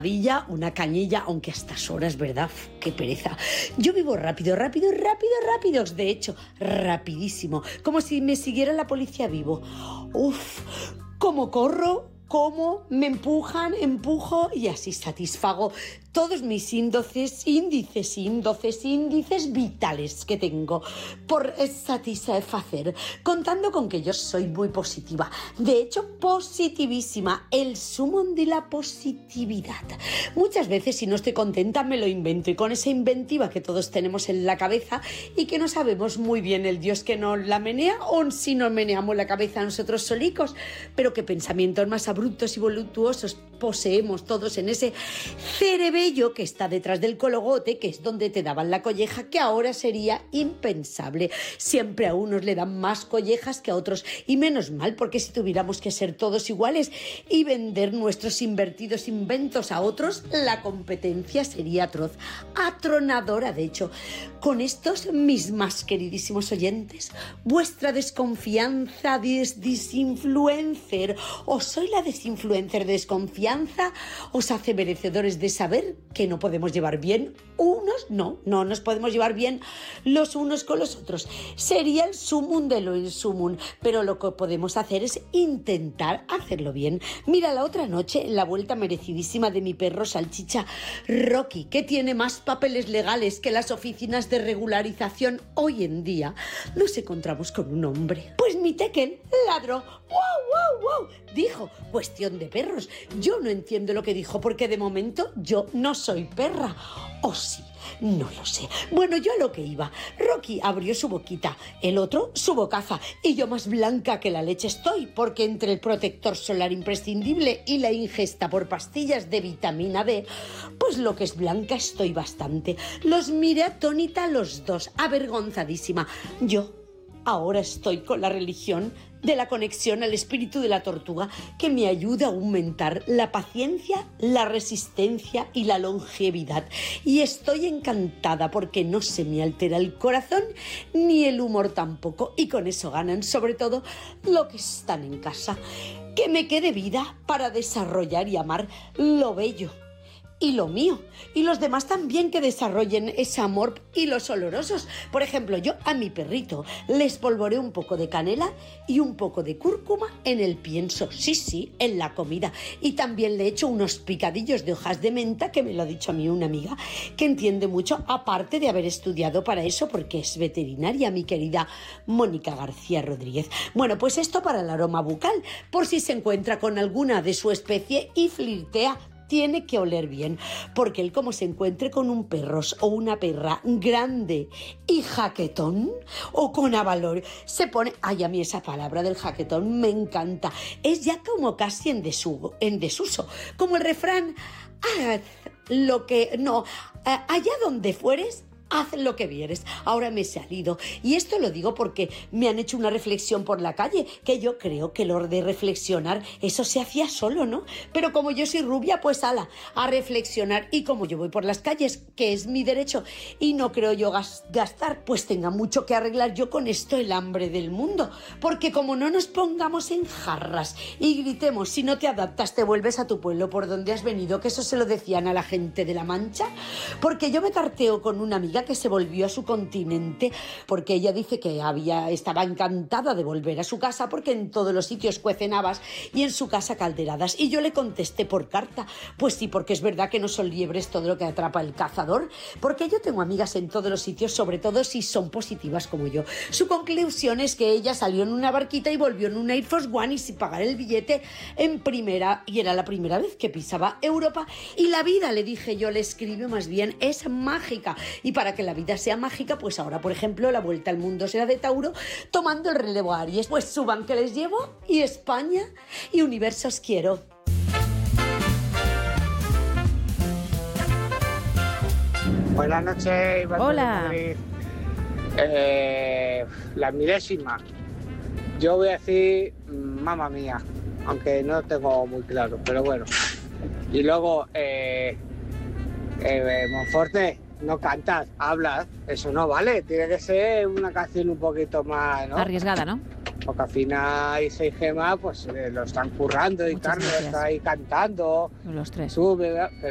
Una cañilla, aunque a estas horas, ¿verdad? ¡Qué pereza! Yo vivo rápidos, de hecho, rapidísimo, como si me siguiera la policía vivo. ¡Uf! ¿Cómo corro? ¿Cómo me empujo y así satisfago todos mis índices vitales que tengo por satisfacer, contando con que yo soy muy positiva, de hecho positivísima, el sumum de la positividad. Muchas veces si no estoy contenta me lo invento y con esa inventiva que todos tenemos en la cabeza y que no sabemos muy bien el Dios que nos la menea o si nos meneamos la cabeza nosotros solicos, pero qué pensamientos más abruptos y voluptuosos poseemos todos en ese cerebello que está detrás del cologote, que es donde te daban la colleja, que ahora sería impensable. Siempre a unos le dan más collejas que a otros, y menos mal, porque si tuviéramos que ser todos iguales y vender nuestros invertidos inventos a otros, la competencia sería atroz, atronadora de hecho. Con estos, mis más queridísimos oyentes, vuestra desconfianza desinfluencer, o soy la desinfluencer desconfianza, os hace merecedores de saber que no podemos llevar bien unos, no nos podemos llevar bien los unos con los otros. Sería el sumum de lo insumum, pero lo que podemos hacer es intentar hacerlo bien. Mira, la otra noche, en la vuelta merecidísima de mi perro salchicha Rocky, que tiene más papeles legales que las oficinas de regularización hoy en día, nos encontramos con un hombre. Pues mi tekel ladró. ¡Wow! Dijo, cuestión de perros. Yo no entiendo lo que dijo, porque de momento yo no soy perra. ¿O sí? No lo sé. Bueno, yo a lo que iba. Rocky abrió su boquita, el otro su bocaza, y yo más blanca que la leche estoy, porque entre el protector solar imprescindible y la ingesta por pastillas de vitamina D, pues lo que es blanca estoy bastante. Los miré atónita los dos, avergonzadísima. Yo ahora estoy con la religión de la conexión al espíritu de la tortuga, que me ayuda a aumentar la paciencia, la resistencia y la longevidad. Y estoy encantada porque no se me altera el corazón ni el humor tampoco. Y con eso ganan sobre todo lo que están en casa. Que me quede vida para desarrollar y amar lo bello y lo mío, y los demás también que desarrollen ese amor y los olorosos. Por ejemplo, yo a mi perrito le espolvoré un poco de canela y un poco de cúrcuma en el pienso, sí, en la comida, y también le he hecho unos picadillos de hojas de menta, que me lo ha dicho a mí una amiga que entiende mucho, aparte de haber estudiado para eso, porque es veterinaria, mi querida Mónica García Rodríguez. Bueno, pues esto para el aroma bucal, por si se encuentra con alguna de su especie y flirtea, tiene que oler bien, porque él, como se encuentre con un perros o una perra grande y jaquetón, o con avalor, se pone, ay, a mí esa palabra del jaquetón me encanta, es ya como casi en desuso, como el refrán, haz lo que, no, allá donde fueres, haz lo que vieres. Ahora me he salido. Y esto lo digo porque me han hecho una reflexión por la calle, que yo creo que lo de reflexionar, eso se hacía solo, ¿no? Pero como yo soy rubia, pues ala, a reflexionar. Y como yo voy por las calles, que es mi derecho, y no creo yo gastar, pues tenga mucho que arreglar yo con esto, el hambre del mundo. Porque como no nos pongamos en jarras y gritemos, si no te adaptas, te vuelves a tu pueblo por donde has venido, que eso se lo decían a la gente de La Mancha, porque yo me carteo con una amiga que se volvió a su continente, porque ella dice que estaba encantada de volver a su casa, porque en todos los sitios cuecen habas y en su casa calderadas. Y yo le contesté por carta, pues sí, porque es verdad que no son liebres todo lo que atrapa el cazador, porque yo tengo amigas en todos los sitios, sobre todo si son positivas como yo. Su conclusión es que ella salió en una barquita y volvió en un Air Force One y sin pagar el billete en primera, y era la primera vez que pisaba Europa. Y la vida, le dije yo, le escribe más bien, es mágica, y para que la vida sea mágica, pues ahora, por ejemplo, la vuelta al mundo será de Tauro, tomando el relevo a Aries. Pues suban que les llevo, y España y universo os quiero. Buenas noches, Iván. Hola. La milésima. Yo voy a decir mamma mía, aunque no tengo muy claro, pero bueno. Y luego, Monforte, no cantas, hablas, eso no vale, tiene que ser una canción un poquito más, ¿no? Arriesgada, ¿no? Porque al final Isa y Gema pues lo están currando y Muchas Carmen gracias. está ahí cantando, Los tres. sube,